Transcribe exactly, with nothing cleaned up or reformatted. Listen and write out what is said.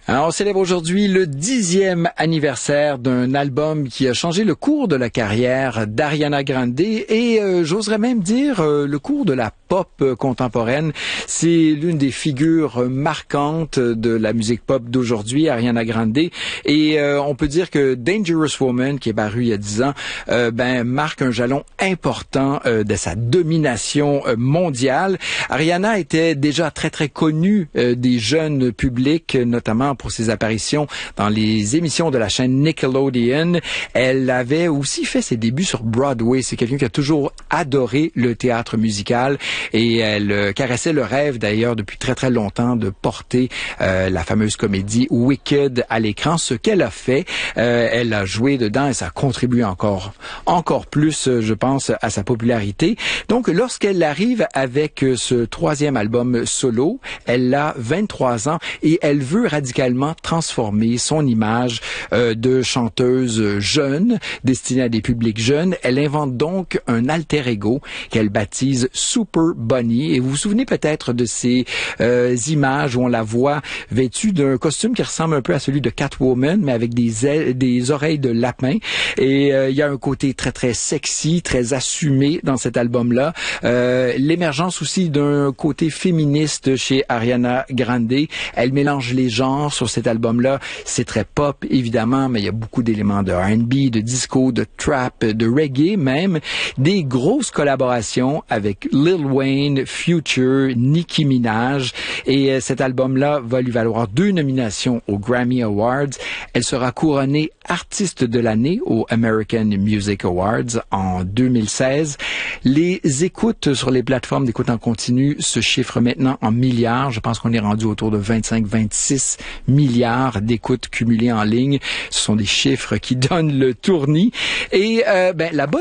Alors, on célèbre aujourd'hui le dixième anniversaire d'un album qui a changé le cours de la carrière d'Ariana Grande et euh, j'oserais même dire euh, le cours de la pop euh, contemporaine. C'est l'une des figures marquantes de la musique pop d'aujourd'hui, Ariana Grande. Et euh, on peut dire que Dangerous Woman, qui est paru il y a dix ans, euh, ben marque un jalon important euh, de sa domination euh, mondiale. Ariana était déjà très très connue euh, des jeunes publics, notamment pour ses apparitions dans les émissions de la chaîne Nickelodeon. Elle avait aussi fait ses débuts sur Broadway. C'est quelqu'un qui a toujours adoré le théâtre musical et elle euh, caressait le rêve d'ailleurs depuis très très longtemps de porter euh, la fameuse comédie Wicked à l'écran, ce qu'elle a fait. Euh, elle a joué dedans et ça a contribué encore encore plus, je pense, à sa popularité. Donc lorsqu'elle arrive avec ce troisième album solo, elle a vingt-trois ans et elle veut radicalement transformer son image euh, de chanteuse jeune, destinée à des publics jeunes. Elle invente donc un alter ego qu'elle baptise Super Bunny. Et vous vous souvenez peut-être de ces euh, images où on la voit vêtue d'un costume qui ressemble un peu à celui de Catwoman, mais avec des ailes, des oreilles de lapin. Et euh, il y a un côté très très sexy, très assumé dans cet album-là. Euh, l'émergence aussi d'un côté féministe chez Ariana Grande. Elle mélange les genres sur cet album-là. C'est très pop, évidemment, mais il y a beaucoup d'éléments de R and B, de disco, de trap, de reggae même. Des grosses collaborations avec Lil Wayne, Future, Nicki Minaj. Et euh, cet album-là va lui valoir deux nominations aux Grammy Awards. Elle sera couronnée artiste de l'année aux American Music Awards en deux mille seize. Les écoutes sur les plateformes d'écoute en continu se chiffrent maintenant en milliards. Je pense qu'on est rendu autour de vingt-cinq à vingt-six milliards d'écoutes cumulées en ligne. Ce sont des chiffres qui donnent le tournis. Et euh, ben, la bonne